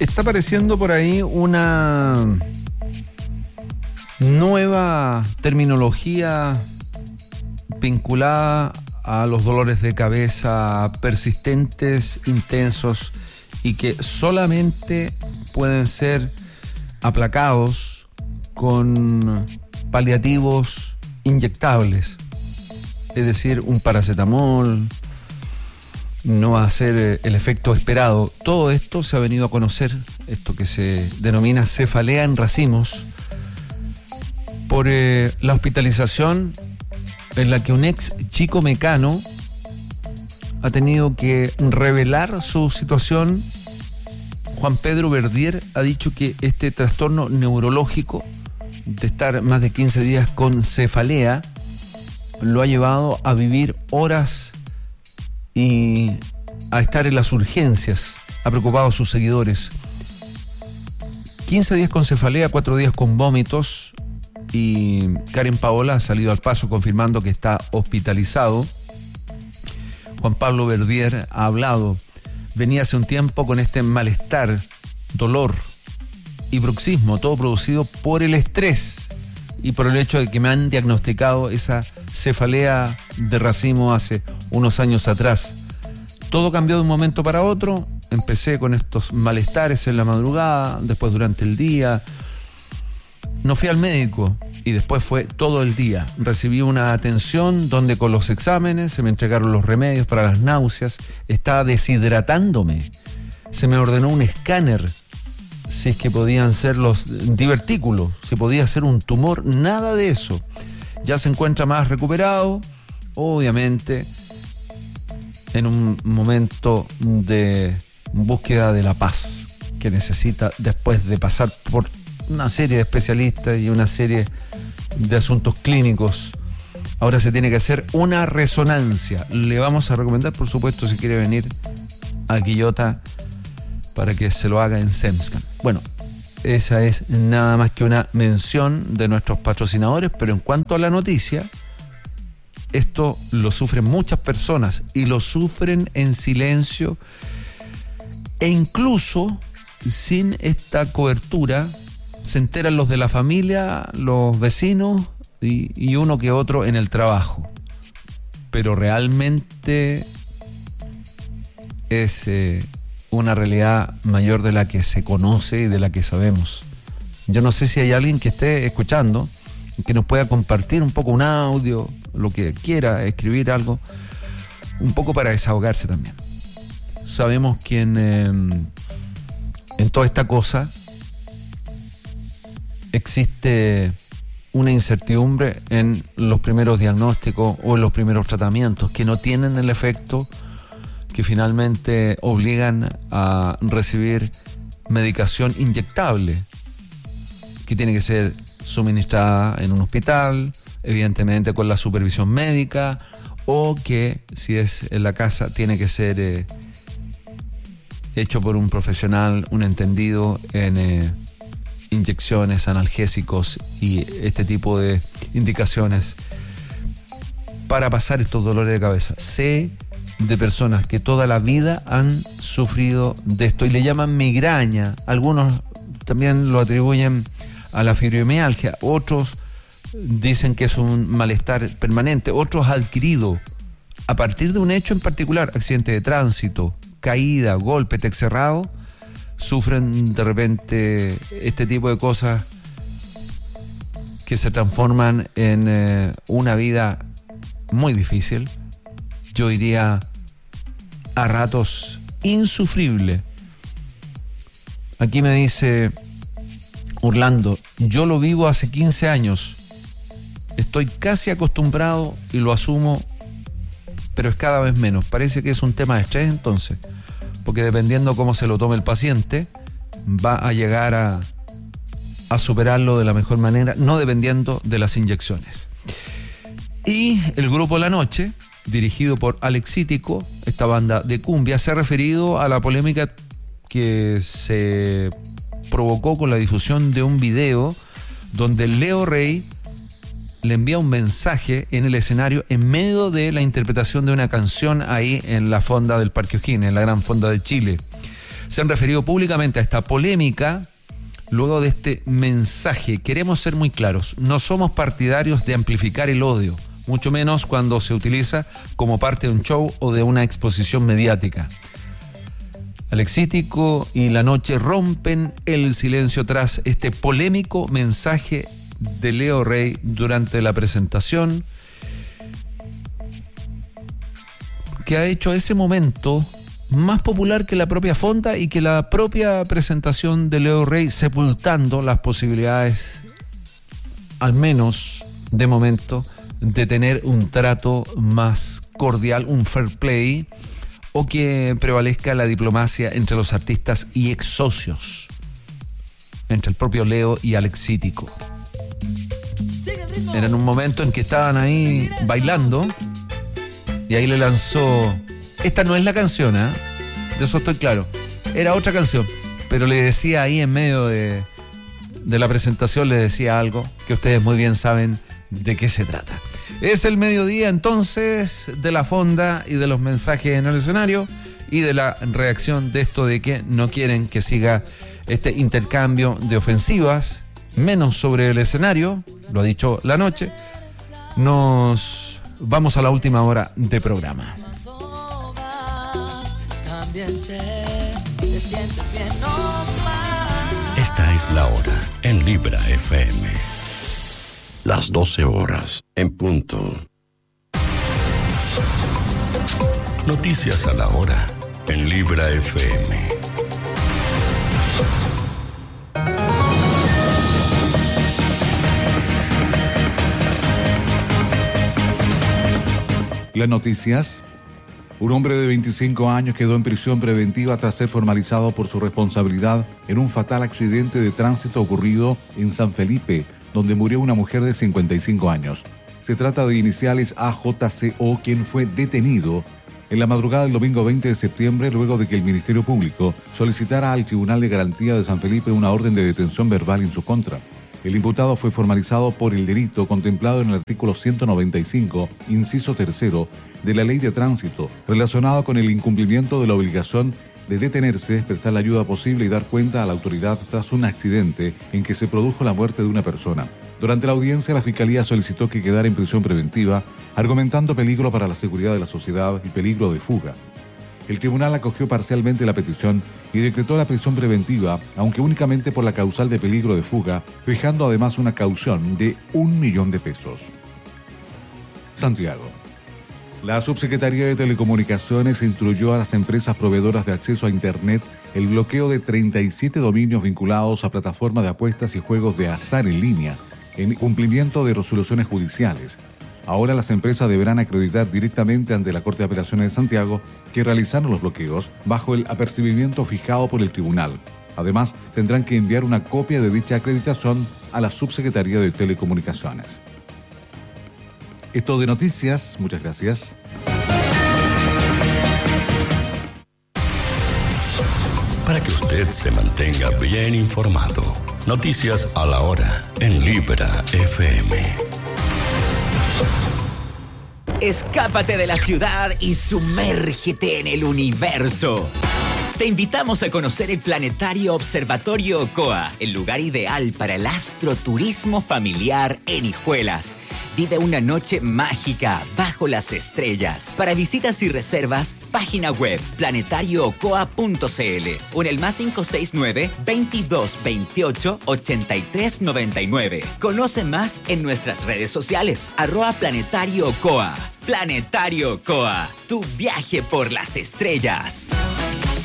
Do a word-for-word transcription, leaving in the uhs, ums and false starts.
está apareciendo por ahí una nueva terminología vinculada a los dolores de cabeza persistentes, intensos y que solamente pueden ser aplacados con paliativos inyectables. Es decir, un paracetamol no va a ser el efecto esperado. Todo esto se ha venido a conocer, esto que se denomina cefalea en racimos, por eh, la hospitalización en la que un ex chico mecano ha tenido que revelar su situación. Juan Pedro Verdier ha dicho que este trastorno neurológico de estar más de quince días con cefalea lo ha llevado a vivir horas y a estar en las urgencias. Ha preocupado a sus seguidores. quince días con cefalea, cuatro días con vómitos, y Karen Paola ha salido al paso confirmando que está hospitalizado. Juan Pablo Verdier ha hablado. Venía hace un tiempo con este malestar, dolor y bruxismo, todo producido por el estrés y por el hecho de que me han diagnosticado esa cefalea de racimo hace unos años atrás. Todo cambió de un momento para otro. Empecé con estos malestares en la madrugada, después durante el día. No fui al médico y después fue todo el día. Recibí una atención donde con los exámenes se me entregaron los remedios para las náuseas. Estaba deshidratándome. Se me ordenó un escáner si es que podían ser los divertículos, si podía ser un tumor, nada de eso. Ya se encuentra más recuperado, obviamente, en un momento de búsqueda de la paz que necesita después de pasar por una serie de especialistas y una serie de asuntos clínicos. Ahora se tiene que hacer una resonancia. Le vamos a recomendar, por supuesto, si quiere venir a Quillota, para que se lo haga en Semscan. Bueno, esa es nada más que una mención de nuestros patrocinadores, pero en cuanto a la noticia, esto lo sufren muchas personas y lo sufren en silencio, e incluso sin esta cobertura se enteran los de la familia, los vecinos y, y uno que otro en el trabajo. Pero realmente es eh, una realidad mayor de la que se conoce y de la que sabemos. Yo no sé si hay alguien que esté escuchando que nos pueda compartir un poco un audio, lo que quiera, escribir algo, un poco para desahogarse también. Sabemos que en, eh, en toda esta cosa existe una incertidumbre en los primeros diagnósticos o en los primeros tratamientos que no tienen el efecto que finalmente obligan a recibir medicación inyectable, que tiene que ser suministrada en un hospital, evidentemente con la supervisión médica, o que si es en la casa tiene que ser eh, hecho por un profesional, un entendido en eh, inyecciones, analgésicos y este tipo de indicaciones para pasar estos dolores de cabeza. Sé de personas que toda la vida han sufrido de esto y le llaman migraña. Algunos también lo atribuyen a la fibromialgia, otros dicen que es un malestar permanente, otros adquirido a partir de un hecho en particular, accidente de tránsito, caída, golpe, texerrado, sufren de repente este tipo de cosas que se transforman en eh, una vida muy difícil, yo diría a ratos insufrible. Aquí me dice Orlando, yo lo vivo hace quince años, estoy casi acostumbrado y lo asumo, pero es cada vez menos. Parece que es un tema de estrés entonces, porque dependiendo cómo se lo tome el paciente, va a llegar a, a superarlo de la mejor manera, no dependiendo de las inyecciones. Y el grupo La Noche, dirigido por Alexítico, esta banda de cumbia, se ha referido a la polémica que se provocó con la difusión de un video donde Leo Rey le envía un mensaje en el escenario en medio de la interpretación de una canción ahí en la fonda del Parque O'Higgins, en la gran fonda de Chile. se han referido públicamente a esta polémica luego de este mensaje. Queremos ser muy claros, no somos partidarios de amplificar el odio, mucho menos cuando se utiliza como parte de un show o de una exposición mediática. Alexítico y La Noche rompen el silencio tras este polémico mensaje de Leo Rey durante la presentación, que ha hecho ese momento más popular que la propia fonda y que la propia presentación de Leo Rey, sepultando las posibilidades, al menos de momento, de tener un trato más cordial, un fair play, o que prevalezca la diplomacia entre los artistas y ex socios, entre el propio Leo y Alexítico. Era en un momento en que estaban ahí bailando y ahí le lanzó, esta no es la canción, ¿eh? De eso estoy claro, era otra canción, pero le decía ahí en medio de, de la presentación, le decía algo que ustedes muy bien saben de qué se trata. Es el mediodía entonces de la fonda y de los mensajes en el escenario y de la reacción de esto de que no quieren que siga este intercambio de ofensivas, menos sobre el escenario, lo ha dicho La Noche. Nos vamos a la última hora de programa. Esta es la hora en Libra F M. Las doce horas en punto. Noticias a la hora en Libra F M. Las noticias. Un hombre de veinticinco años quedó en prisión preventiva tras ser formalizado por su responsabilidad en un fatal accidente de tránsito ocurrido en San Felipe, donde murió una mujer de cincuenta y cinco años. Se trata de iniciales A J C O, quien fue detenido en la madrugada del domingo veinte de septiembre, luego de que el Ministerio Público solicitara al Tribunal de Garantía de San Felipe una orden de detención verbal en su contra. El imputado fue formalizado por el delito contemplado en el artículo ciento noventa y cinco, inciso tercero, de la Ley de Tránsito, relacionado con el incumplimiento de la obligación de detenerse, prestar la ayuda posible y dar cuenta a la autoridad tras un accidente en que se produjo la muerte de una persona. Durante la audiencia, la Fiscalía solicitó que quedara en prisión preventiva, argumentando peligro para la seguridad de la sociedad y peligro de fuga. El tribunal acogió parcialmente la petición y decretó la prisión preventiva, aunque únicamente por la causal de peligro de fuga, fijando además una caución de un millón de pesos. Santiago. La Subsecretaría de Telecomunicaciones instruyó a las empresas proveedoras de acceso a Internet el bloqueo de treinta y siete dominios vinculados a plataformas de apuestas y juegos de azar en línea, en cumplimiento de resoluciones judiciales. Ahora las empresas deberán acreditar directamente ante la Corte de Apelaciones de Santiago que realizaron los bloqueos bajo el apercibimiento fijado por el tribunal. Además, tendrán que enviar una copia de dicha acreditación a la Subsecretaría de Telecomunicaciones. Esto de noticias, muchas gracias. Para que usted se mantenga bien informado, noticias a la hora en Libra F M. Escápate de la ciudad y sumérgete en el universo. Te invitamos a conocer el Planetario Observatorio Ocoa, el lugar ideal para el astroturismo familiar en Hijuelas. Vive una noche mágica bajo las estrellas. Para visitas y reservas, página web planetario ocoa punto c l o en el más cinco seis nueve, veintidós veintiocho, ochenta y tres noventa y nueve. Conoce más en nuestras redes sociales, arroba Planetario Ocoa. Planetario Ocoa, tu viaje por las estrellas.